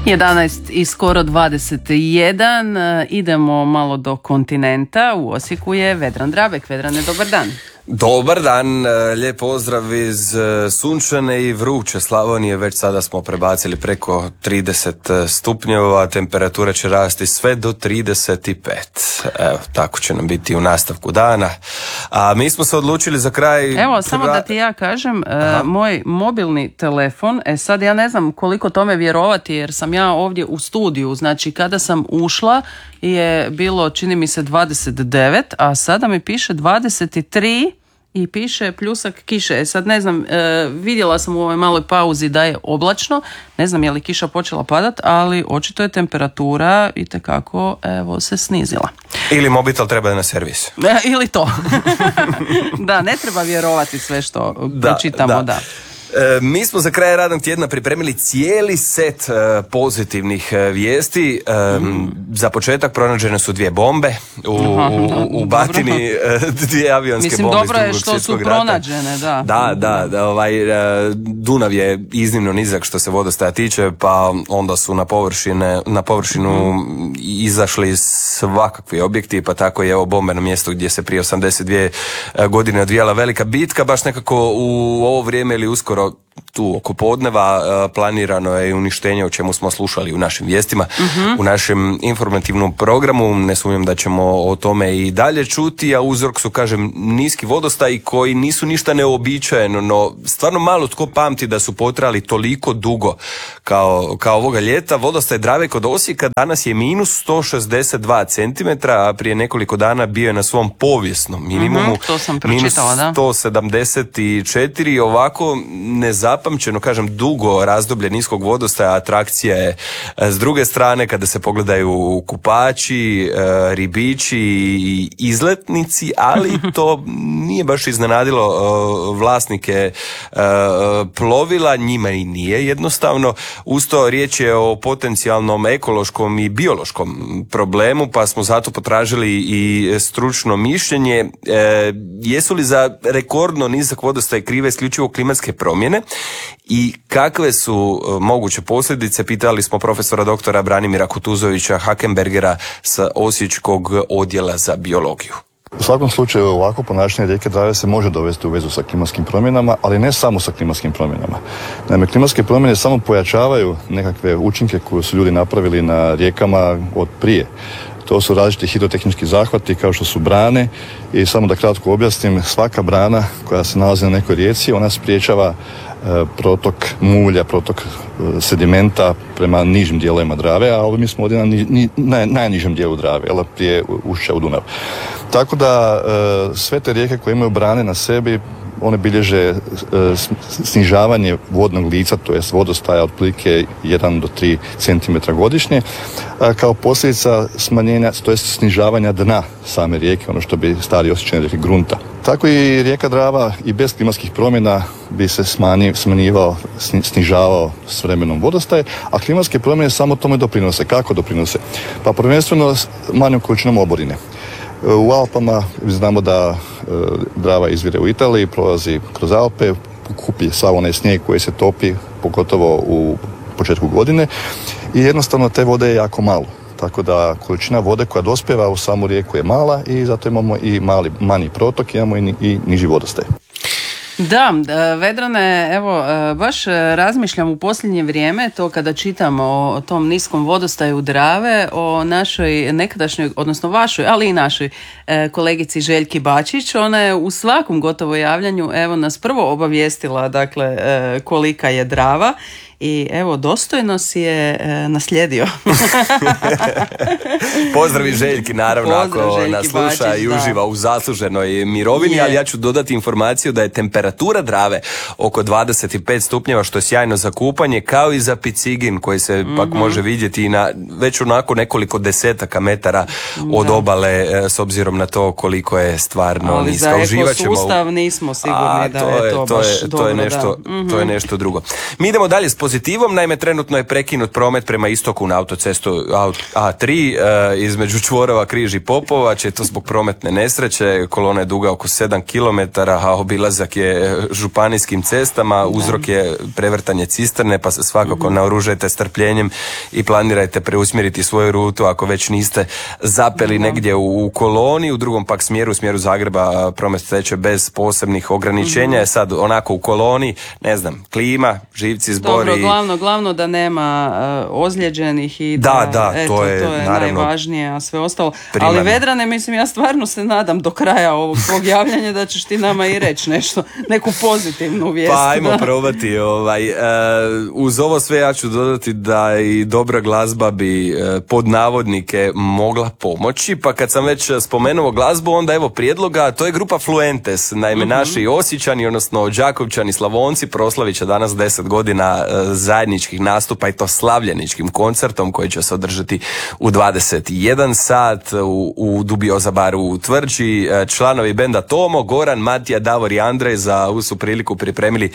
11 i skoro 21. Idemo malo do kontinenta. U Osijeku je Vedran Drabek. Vedrane, dobar dan. Dobar dan, lijep pozdrav iz sunčane i vruće Slavonije. Već sada smo prebacili preko 30 stupnjeva, temperatura će rasti sve do 35. Evo, tako će nam biti u nastavku dana. A mi smo se odlučili za kraj... Evo, samo da ti ja kažem, moj mobilni telefon, sad ja ne znam koliko tome vjerovati, jer sam ja ovdje u studiju, znači kada sam ušla je bilo, čini mi se, 29, a sada mi piše 23 i piše pljusak kiše. Sad ne znam, vidjela sam u ovoj maloj pauzi da je oblačno, ne znam je li kiša počela padat, ali očito je temperatura itekako se snizila. Ili mobitel treba na servis. Ili to. Da, ne treba vjerovati sve što čitamo, da. Mi smo za kraj radnog tjedna pripremili cijeli set pozitivnih vijesti. Za početak pronađene su 2 bombe u Batini, 2 avionske bombe. Mislim, dobro je što su pronađene, da. Dunav je iznimno nizak što se vodostaja tiče, pa onda su na površinu izašli svakakvi objekti, pa tako je ovo bomba na mjestu gdje se prije 82 godine odvijala velika bitka, baš nekako u ovo vrijeme ili uskoro tu oko podneva planirano je uništenje, o čemu smo slušali u našim vijestima, u našem informativnom programu. Ne sumnjam da ćemo o tome i dalje čuti, a uzrok su, kažem, niski vodostaji koji nisu ništa neobičajeno, no stvarno malo tko pamti da su potrajali toliko dugo kao ovoga ljeta. Vodostaj Drave kod Osijeka danas je minus 162 cm, a prije nekoliko dana bio je na svom povijesnom minimumu, to sam pročitala, da. 174, ovako nezapamćeno, kažem, dugo razdoblje niskog vodostaja. Atrakcija je s druge strane kada se pogledaju kupači, ribiči i izletnici, ali to nije baš iznenadilo vlasnike plovila, njima i nije jednostavno. Usto riječ je o potencijalnom ekološkom i biološkom problemu, pa smo zato potražili i stručno mišljenje. Jesu li za rekordno nizak vodostaj krive isključivo klimatske promjene i kakve su moguće posljedice, pitali smo profesora doktora Branimira Kutuzovića Hakenbergera sa Osječkog odjela za biologiju. U svakom slučaju ovako ponašanje rijeke Drave se može dovesti u vezu sa klimatskim promjenama, ali ne samo sa klimatskim promjenama. Naime, klimatske promjene samo pojačavaju nekakve učinke koje su ljudi napravili na rijekama od prije. To su različiti hidrotehnički zahvati kao što su brane i samo da kratko objasnim, svaka brana koja se nalazi na nekoj rijeci, ona spriječava protok mulja, protok sedimenta prema nižim dijelovima Drave, a mi smo ovdje na najnižem dijelu Drave, prije ušća u Dunav. Tako da sve te rijeke koje imaju brane na sebi, one bilježe snižavanje vodnog lica, to jest vodostaja otprilike 1 do 3 cm godišnje, kao posljedica smanjenja, to jest snižavanja dna same rijeke, ono što bi stari Osječani rekli grunta. Tako i rijeka Drava i bez klimatskih promjena bi se snižavao s vremenom vodostaj, a klimatske promjene samo tome doprinose. Kako doprinose? Pa prvenstveno manjom količinom oborine. U Alpama znamo da Drava izvire u Italiji, prolazi kroz Alpe, kupi sav onaj snijeg koji se topi, pogotovo u početku godine, i jednostavno te vode je jako malo. Tako da količina vode koja dospijeva u samu rijeku je mala i zato imamo i manji protok, imamo i niži vodostaj. Da, Vedrane, evo, baš razmišljam u posljednje vrijeme, to kada čitamo o tom niskom vodostaju Drave, o našoj nekadašnjoj, odnosno vašoj, ali i našoj kolegici Željki Bačić. Ona je u svakom gotovo javljanju, evo, nas prvo obavijestila, dakle, kolika je Drava. I evo, dostojno si je naslijedio. Pozdravi Željki, naravno, ako nas sluša i uživa u zasluženoj mirovini, ali ja ću dodati informaciju da je temperatura Drave oko 25 stupnjeva, što je sjajno za kupanje, kao i za picigin koji se pak može vidjeti na već onako nekoliko desetaka metara od obale, s obzirom na to koliko je stvarno niska. Ali za ekosustav nismo sigurni da je to baš dobro. To je nešto drugo. Mi idemo dalje s pozitivom, naime trenutno je prekinut promet prema istoku na autocestu A3 između čvorova Križ i Popovač, je to zbog prometne nesreće, kolona je duga oko 7 km, a obilazak je županijskim cestama, uzrok je prevrtanje cisterne, pa se svakako naoružajte strpljenjem i planirajte preusmjeriti svoju rutu ako već niste zapeli negdje u koloni, u drugom pak smjeru Zagreba promet teče bez posebnih ograničenja, je sad onako u koloni, ne znam, klima, živci, zbori. Dobro, glavno da nema ozlijeđenih i da, eto, to je naravno najvažnije, a sve ostalo. primarno. Ali Vedrane, mislim, ja stvarno se nadam do kraja ovog svog javljanja da ćeš ti nama i reći nešto, neku pozitivnu vijest. Pa ajmo probati. Uz ovo sve ja ću dodati da i dobra glazba bi pod navodnike mogla pomoći, pa kad sam već spomenuo glazbu, onda evo prijedloga, to je grupa Fluentes, naime naši Osječani, odnosno Đakovčani, Slavonci proslavit će danas 10 godina zajedničkih nastupa i to slavljeničkim koncertom koji će se održati u 21 sat u Dubioza baru u Tvrđi. Članovi benda Tomo, Goran, Matija, Davor i Andrej za ovu su priliku pripremili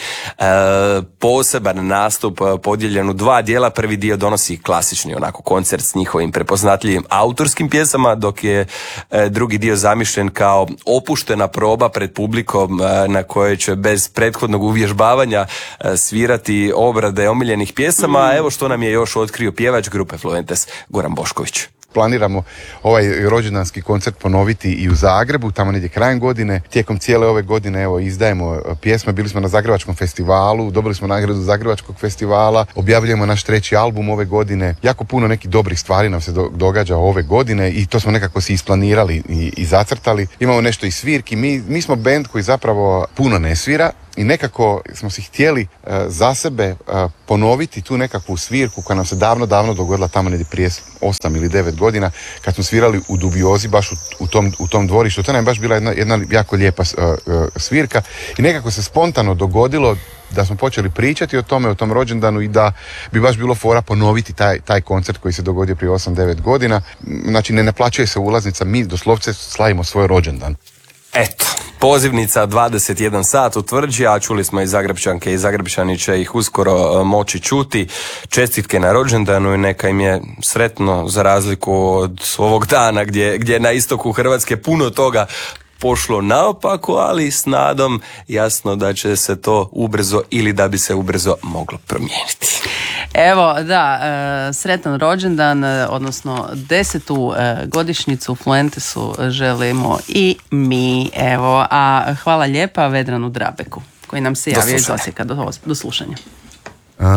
poseban nastup podijeljen u dva dijela. Prvi dio donosi klasični onako koncert s njihovim prepoznatljivim autorskim pjesama, dok je drugi dio zamišljen kao opuštena proba pred publikom na kojoj će bez prethodnog uvježbavanja svirati obrade omiljenih pjesama. Evo što nam je još otkrio pjevač grupe Fluentes, Goran Bošković. Planiramo ovaj rođendanski koncert ponoviti i u Zagrebu, tamo negdje krajem godine. Tijekom cijele ove godine evo izdajemo pjesme, bili smo na Zagrebačkom festivalu, dobili smo nagradu Zagrebačkog festivala, objavljujemo naš 3. album ove godine. Jako puno nekih dobrih stvari nam se događa ove godine i to smo nekako si isplanirali i zacrtali. Imamo nešto i svirki, mi smo bend koji zapravo puno ne svira i nekako smo si htjeli za sebe ponoviti tu nekakvu svirku koja nam se davno dogodila tamo negdje prije 8 ili 9 godina kad smo svirali u Dubiozi baš u tom dvorištu. To nam je baš bila jedna jako lijepa svirka i nekako se spontano dogodilo da smo počeli pričati o tome, o tom rođendanu i da bi baš bilo fora ponoviti taj koncert koji se dogodio prije 8-9 godina. Znači ne naplaćuje se ulaznica, mi doslovce slavimo svoj rođendan. Eto, pozivnica 21 sat u Tvrđi, a čuli smo i Zagrebčanke i Zagrebčani će ih uskoro moći čuti. Čestitke na rođendanu i neka im je sretno za razliku od ovog dana gdje na istoku Hrvatske puno toga pošlo naopako, ali s nadom jasno da će se to ubrzo ili da bi se ubrzo moglo promijeniti. Evo, da, sretan rođendan, odnosno 10. godišnjicu Fluentesu želimo i mi, evo, a hvala lijepa Vedranu Drabeku koji nam se javio iz Osijeka. Do slušanja.